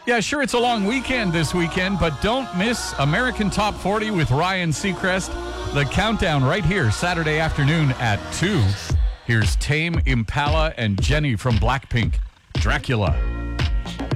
Yeah, sure, it's a long weekend this weekend, but don't miss American Top 40 with Ryan Seacrest. The countdown right here, Saturday afternoon at 2. Here's Tame Impala and Jenny from Blackpink, Dracula.